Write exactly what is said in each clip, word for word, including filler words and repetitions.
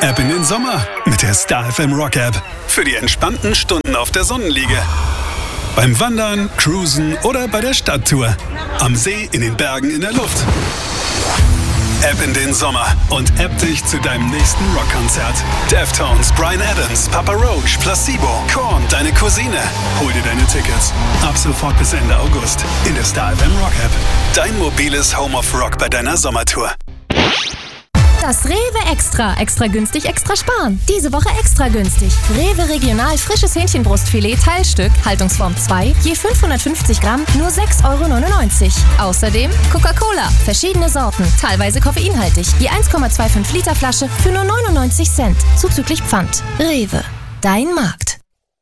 Ab in den Sommer mit der Star F M Rock App. Für die entspannten Stunden auf der Sonnenliege. Beim Wandern, Cruisen oder bei der Stadttour. Am See, in den Bergen, in der Luft. Ab in den Sommer und app dich zu deinem nächsten Rockkonzert. Deftones, Bryan Adams, Papa Roach, Placebo, Korn, deine Cousine. Hol dir deine Tickets. Ab sofort bis Ende August in der Star F M Rock App. Dein mobiles Home of Rock bei deiner Sommertour. Das Rewe Extra. Extra günstig, extra sparen. Diese Woche extra günstig. Rewe Regional frisches Hähnchenbrustfilet Teilstück, Haltungsform zwei, je fünfhundertfünfzig Gramm, nur sechs Euro neunundneunzig. Außerdem Coca-Cola, verschiedene Sorten, teilweise koffeinhaltig, je eins Komma fünfundzwanzig Liter Flasche für nur neunundneunzig Cent, zuzüglich Pfand. Rewe, dein Markt.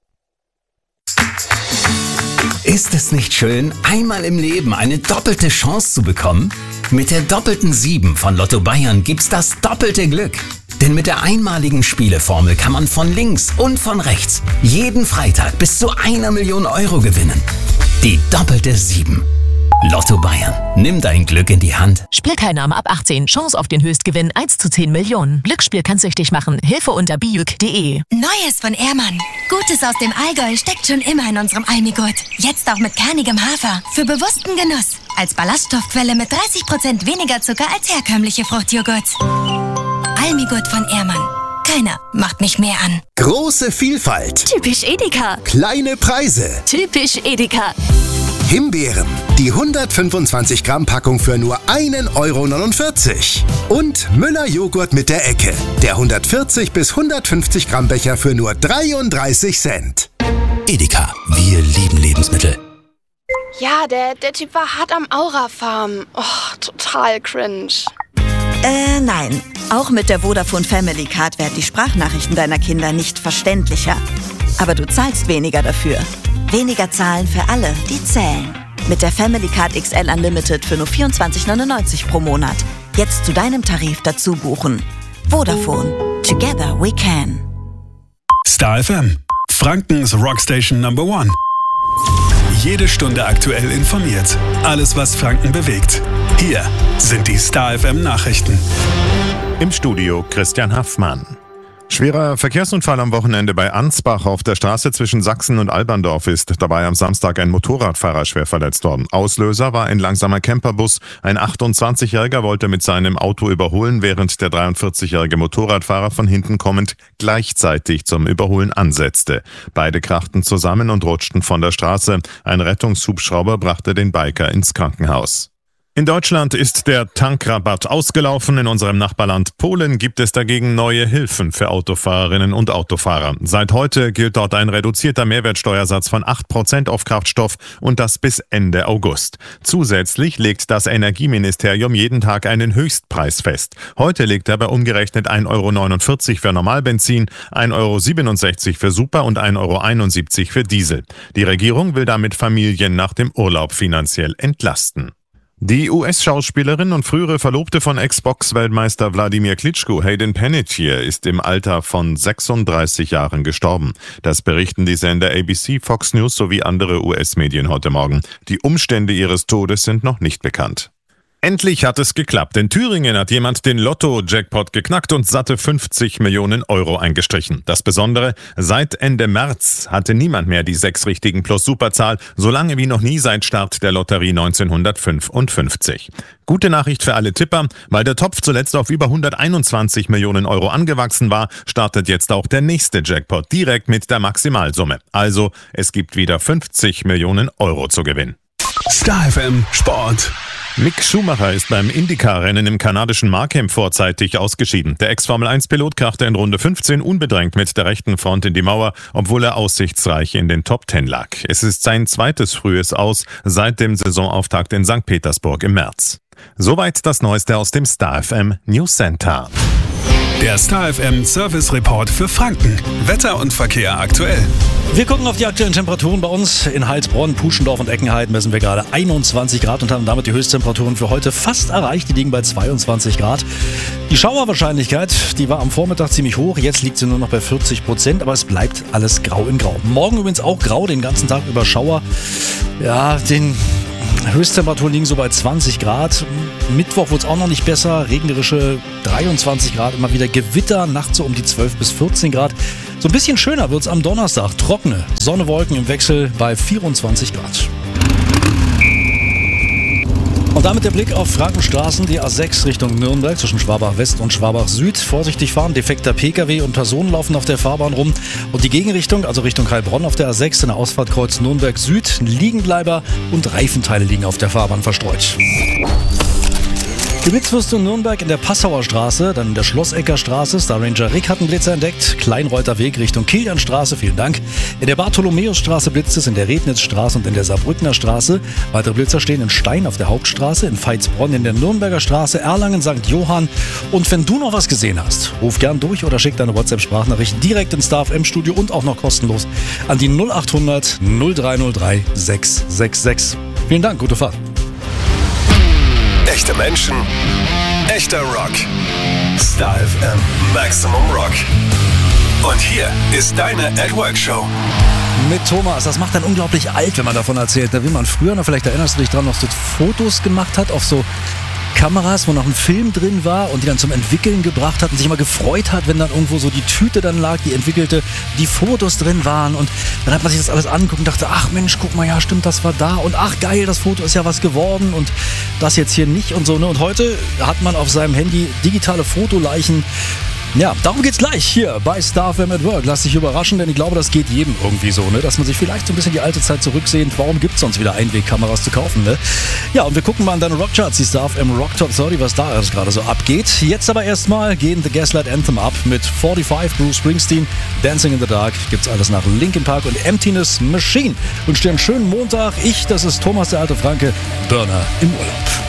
Ist es nicht schön, einmal im Leben eine doppelte Chance zu bekommen? Mit der doppelten sieben von Lotto Bayern gibt's das doppelte Glück. Denn mit der einmaligen Spieleformel kann man von links und von rechts jeden Freitag bis zu einer Million Euro gewinnen. Die doppelte sieben. Lotto Bayern. Nimm dein Glück in die Hand. Spielteilnahme ab achtzehn. Chance auf den Höchstgewinn eins zu zehn Millionen. Glücksspiel kann süchtig machen. Hilfe unter bijuk punkt de. Neues von Ehrmann. Gutes aus dem Allgäu steckt schon immer in unserem Almigurt. Jetzt auch mit kernigem Hafer. Für bewussten Genuss. Als Ballaststoffquelle mit dreißig Prozent weniger Zucker als herkömmliche Fruchtjoghurts. Almigurt von Ehrmann. Keiner macht mich mehr an. Große Vielfalt. Typisch Edeka. Kleine Preise. Typisch Edeka. Himbeeren. Die hundertfünfundzwanzig Gramm Packung für nur einen Euro neunundvierzig. Und Müller Joghurt mit der Ecke. Der hundertvierzig bis hundertfünfzig Gramm Becher für nur dreiunddreißig Cent. Edeka. Wir lieben Lebensmittel. Ja, der, der Typ war hart am Aura-Farm. Oh, total cringe. Äh, nein. Auch mit der Vodafone Family Card werden die Sprachnachrichten deiner Kinder nicht verständlicher. Aber du zahlst weniger dafür. Weniger zahlen für alle, die zählen. Mit der Family Card X L Unlimited für nur vierundzwanzig neunundneunzig pro Monat. Jetzt zu deinem Tarif dazu buchen. Vodafone. Together we can. Star F M. Frankens Rockstation Number One. Jede Stunde aktuell informiert. Alles, was Franken bewegt. Hier sind die Star F M Nachrichten. Im Studio Christian Haffmann. Schwerer Verkehrsunfall am Wochenende bei Ansbach auf der Straße zwischen Sachsen und Alberndorf ist dabei am Samstag ein Motorradfahrer schwer verletzt worden. Auslöser war ein langsamer Camperbus. Ein achtundzwanzigjähriger wollte mit seinem Auto überholen, während der dreiundvierzigjährige Motorradfahrer von hinten kommend gleichzeitig zum Überholen ansetzte. Beide krachten zusammen und rutschten von der Straße. Ein Rettungshubschrauber brachte den Biker ins Krankenhaus. In Deutschland ist der Tankrabatt ausgelaufen. In unserem Nachbarland Polen gibt es dagegen neue Hilfen für Autofahrerinnen und Autofahrer. Seit heute gilt dort ein reduzierter Mehrwertsteuersatz von acht Prozent auf Kraftstoff und das bis Ende August. Zusätzlich legt das Energieministerium jeden Tag einen Höchstpreis fest. Heute liegt er bei umgerechnet ein Euro neunundvierzig für Normalbenzin, ein Euro siebenundsechzig für Super und ein Euro einundsiebzig für Diesel. Die Regierung will damit Familien nach dem Urlaub finanziell entlasten. Die U S-Schauspielerin und frühere Verlobte von Ex-Box-Weltmeister Wladimir Klitschko, Hayden Panettiere, ist im Alter von sechsunddreißig Jahren gestorben. Das berichten die Sender A B C, Fox News sowie andere U S-Medien heute Morgen. Die Umstände ihres Todes sind noch nicht bekannt. Endlich hat es geklappt. In Thüringen hat jemand den Lotto-Jackpot geknackt und satte fünfzig Millionen Euro eingestrichen. Das Besondere, seit Ende März hatte niemand mehr die sechs richtigen plus Superzahl, so lange wie noch nie seit Start der Lotterie neunzehnhundertfünfundfünfzig. Gute Nachricht für alle Tipper, weil der Topf zuletzt auf über hunderteinundzwanzig Millionen Euro angewachsen war, startet jetzt auch der nächste Jackpot direkt mit der Maximalsumme. Also, es gibt wieder fünfzig Millionen Euro zu gewinnen. Star F M Sport. Mick Schumacher ist beim IndyCar-Rennen im kanadischen Markham vorzeitig ausgeschieden. Der Ex-Formel eins Pilot krachte in Runde fünfzehn unbedrängt mit der rechten Front in die Mauer, obwohl er aussichtsreich in den Top Ten lag. Es ist sein zweites frühes Aus seit dem Saisonauftakt in Sankt Petersburg im März. Soweit das Neueste aus dem Star F M News Center. Der Star F M Service Report für Franken. Wetter und Verkehr aktuell. Wir gucken auf die aktuellen Temperaturen bei uns. In Heilsbronn, Puschendorf und Eckenheim messen wir gerade einundzwanzig Grad und haben damit die Höchsttemperaturen für heute fast erreicht. Die liegen bei zweiundzwanzig Grad. Die Schauerwahrscheinlichkeit, die war am Vormittag ziemlich hoch. Jetzt liegt sie nur noch bei vierzig Prozent, aber es bleibt alles grau in grau. Morgen übrigens auch grau, den ganzen Tag über Schauer. Ja, den Höchsttemperaturen liegen so bei zwanzig Grad. Mittwoch wird es auch noch nicht besser. Regnerische dreiundzwanzig Grad. Immer wieder Gewitter. Nachts so um die zwölf bis vierzehn Grad. So ein bisschen schöner wird es am Donnerstag. Trockene Sonne, Wolken im Wechsel bei vierundzwanzig Grad. Und damit der Blick auf Frankenstraßen, die A sechs Richtung Nürnberg zwischen Schwabach West und Schwabach Süd. Vorsichtig fahren, defekter Pkw und Personen laufen auf der Fahrbahn rum. Und die Gegenrichtung, also Richtung Heilbronn auf der A sechs in der Ausfahrt Kreuz Nürnberg Süd, Liegenbleiber und Reifenteile liegen auf der Fahrbahn verstreut. Geblitzt wirst du in Nürnberg in der Passauer Straße, dann in der Schlossecker Straße. Star Ranger Rick hat einen Blitzer entdeckt. Kleinreuther Weg Richtung Kilianstraße, vielen Dank. In der Bartholomäusstraße blitzt es, in der Rednitzstraße und in der Saarbrückner Straße. Weitere Blitzer stehen in Stein auf der Hauptstraße, in Veitsbronn in der Nürnberger Straße, Erlangen, Sankt Johann. Und wenn du noch was gesehen hast, ruf gern durch oder schick deine WhatsApp-Sprachnachricht direkt ins Star F M-Studio und auch noch kostenlos an die null acht hundert null drei null drei sechs sechs sechs. Vielen Dank, gute Fahrt. Echte Menschen, echter Rock. Star F M Maximum Rock. Und hier ist deine At Work Show. Mit Thomas, das macht dann unglaublich alt, wenn man davon erzählt. Da will man früher noch, vielleicht erinnerst du dich dran, noch so Fotos gemacht hat auf so Kameras, wo noch ein Film drin war und die dann zum Entwickeln gebracht hat und sich immer gefreut hat, wenn dann irgendwo so die Tüte dann lag, die entwickelte, die Fotos drin waren und dann hat man sich das alles angeguckt und dachte, ach Mensch, guck mal, ja stimmt, das war da und ach geil, das Foto ist ja was geworden und das jetzt hier nicht und so, ne? Und heute hat man auf seinem Handy digitale Fotoleichen. Ja, darum geht's gleich hier bei Star F M at Work. Lass dich überraschen, denn ich glaube, das geht jedem irgendwie so, ne? Dass man sich vielleicht so ein bisschen die alte Zeit zurücksehnt. Warum gibt's sonst wieder Einwegkameras zu kaufen, ne? Ja, und wir gucken mal in deine Rockcharts, die Star F M Rock Top dreißig, was da alles gerade so abgeht. Jetzt aber erstmal gehen The Gaslight Anthem ab mit fünfundvierzig, Bruce Springsteen, Dancing in the Dark. Gibt's alles nach Linkin Park und Emptiness Machine. Wünsche dir einen schönen Montag. Ich, das ist Thomas, der alte Franke, Burner im Urlaub.